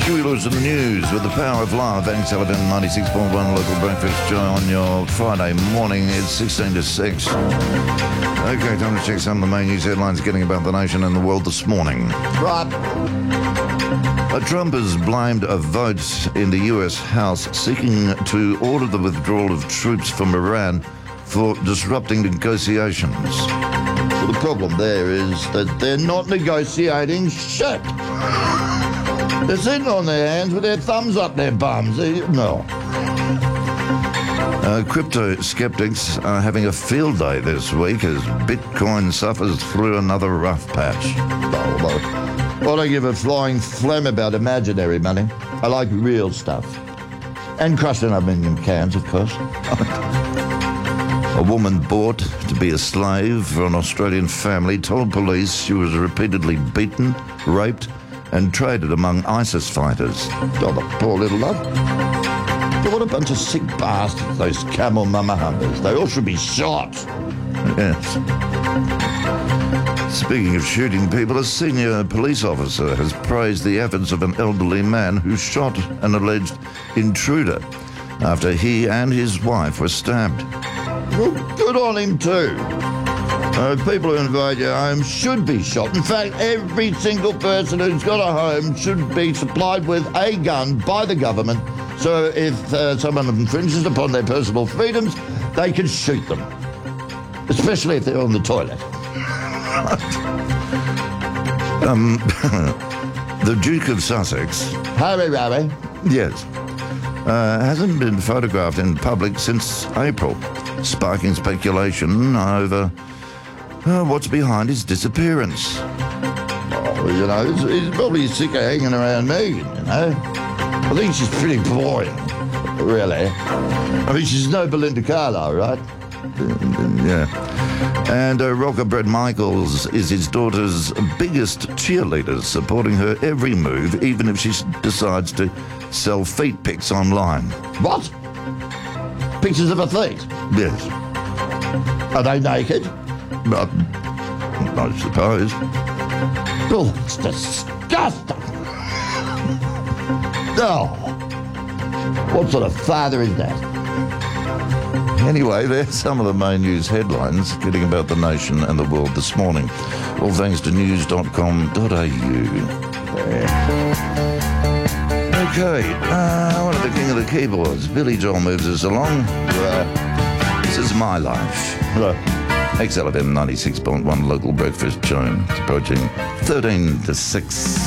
Huey Lewis in the news with the power of love. Thanks, Elephant 96.1 local breakfast show on your Friday morning. It's 16 to 6. Okay, time to check some of the main news headlines getting about the nation and the world this morning. Right. Trump has blamed a vote in the US House seeking to order the withdrawal of troops from Iran for disrupting negotiations. Well, the problem there is that they're not negotiating shit. They're sitting on their hands with their thumbs up their bums. No. Crypto skeptics are having a field day this week as Bitcoin suffers through another rough patch. I don't give a flying flame about imaginary money. I like real stuff. And crushed in aluminium cans, of course. A woman bought to be a slave for an Australian family told police she was repeatedly beaten, raped, and traded among ISIS fighters. Oh, the poor little love. What a bunch of sick bastards, those camel mama hunters. They all should be shot. Yes. Speaking of shooting people, a senior police officer has praised the efforts of an elderly man who shot an alleged intruder after he and his wife were stabbed. Well, good on him too. People who invade your home should be shot. In fact, every single person who's got a home should be supplied with a gun by the government, so if someone infringes upon their personal freedoms, they can shoot them, especially if they're on the toilet. The Duke of Sussex, Harry, yes, hasn't been photographed in public since April, sparking speculation over what's behind his disappearance. Oh, he's probably sick of hanging around Meghan, I think she's pretty boring, really. I mean, she's no Belinda Carlisle, right? Yeah. And Rocker Brett Michaels is his daughter's biggest cheerleader, supporting her every move, even if she decides to sell feet pics online. What? Pictures of her feet? Yes. Are they naked? I suppose. Oh, it's disgusting. Oh. What sort of father is that? Anyway, there's some of the main news headlines getting about the nation and the world this morning. All thanks to news.com.au. Okay, one of the king of the keyboards, Billy Joel, moves us along. This is My Life. XLFM 96.1 local breakfast show. It's approaching 13 to 6.